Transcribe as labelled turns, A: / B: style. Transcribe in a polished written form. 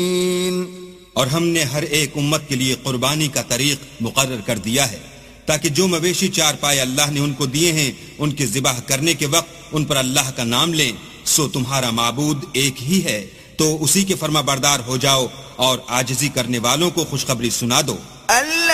A: और हमने हर एक उम्मत के लिए कुर्बानी का तरीक मुकर्रर कर दिया है, ताकि जो मवेशी चार पाए अल्लाह ने उनको दिए हैं, उनके ज़िबाह करने के वक्त उन पर अल्लाह का नाम लें। सो तुम्हारा माबूद एक ही है, तो उसी के फर्माबरदार हो जाओ और आजिज़ी करने वालों को खुशखबरी सुना दो।